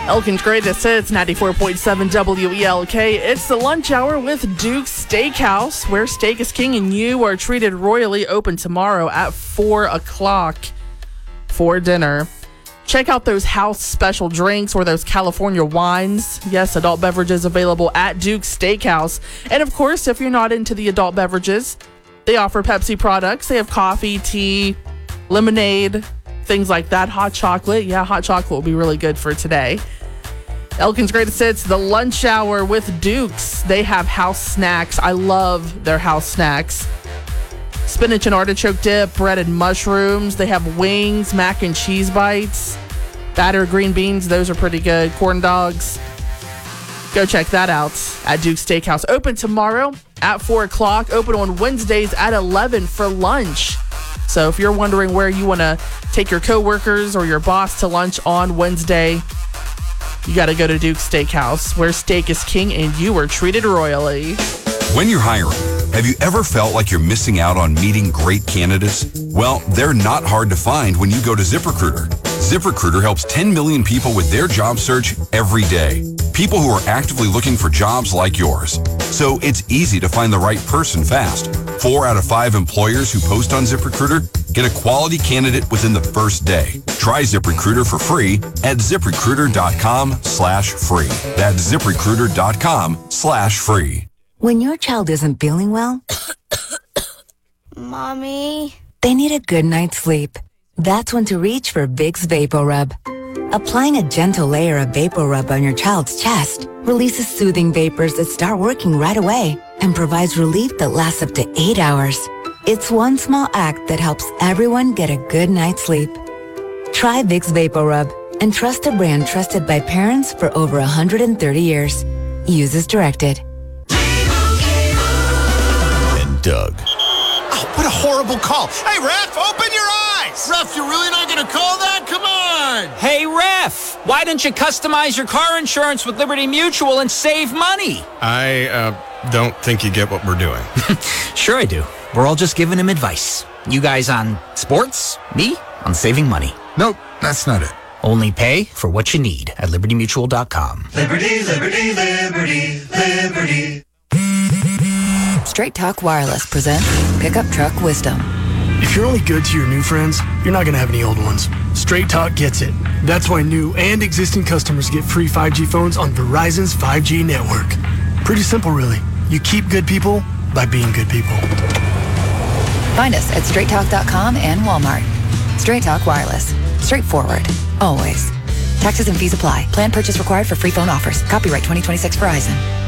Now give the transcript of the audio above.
Elkin's Greatest Hits, 94.7 WELK. It's the lunch hour with Duke's Steakhouse, where steak is king and you are treated royally. Open tomorrow at 4 o'clock for dinner. Check out those house special drinks or those California wines. Yes, adult beverages available at Duke's Steakhouse. And of course, if you're not into the adult beverages, they offer Pepsi products. They have coffee, tea, lemonade, things like that. Hot chocolate. Yeah, hot chocolate will be really good for today. Elkin's Greatest Hits, the lunch hour with Duke's. They have house snacks. I love their house snacks. Spinach and artichoke dip, breaded mushrooms. They have wings, mac and cheese bites, battered green beans. Those are pretty good. Corn dogs. Go check that out at Duke's Steakhouse. Open tomorrow at 4 o'clock. Open on Wednesdays at 11 for lunch. So if you're wondering where you want to take your coworkers or your boss to lunch on Wednesday, you got to go to Duke's Steakhouse, where steak is king and you are treated royally. When you're hiring, have you ever felt like you're missing out on meeting great candidates? Well, they're not hard to find when you go to ZipRecruiter. ZipRecruiter helps 10 million people with their job search every day. People who are actively looking for jobs like yours. So it's easy to find the right person fast. 4 out of 5 employers who post on ZipRecruiter get a quality candidate within the first day. Try ZipRecruiter for free at ZipRecruiter.com/free. That's ZipRecruiter.com/free. When your child isn't feeling well, Mommy, they need a good night's sleep. That's when to reach for Vicks VapoRub. Applying a gentle layer of VapoRub on your child's chest releases soothing vapors that start working right away and provides relief that lasts up to 8 hours. It's one small act that helps everyone get a good night's sleep. Try Vicks VapoRub and trust a brand trusted by parents for over 130 years. Use as directed. And Doug. Oh, what a horrible call. Hey, ref, open your eyes. Ref, you're really not going to call that? Come on. Hey, ref, why don't you customize your car insurance with Liberty Mutual and save money? I don't think you get what we're doing. Sure I do. We're all just giving him advice. You guys on sports, me on saving money. Nope, that's not it. Only pay for what you need at libertymutual.com. Liberty, liberty, liberty, liberty. Straight Talk Wireless presents Pickup Truck Wisdom. If you're only good to your new friends, you're not going to have any old ones. Straight Talk gets it. That's why new and existing customers get free 5G phones on Verizon's 5G network. Pretty simple, really. You keep good people by being good people. Find us at straighttalk.com and Walmart. Straight Talk Wireless. Straightforward. Always. Taxes and fees apply. Plan purchase required for free phone offers. Copyright 2026 Verizon.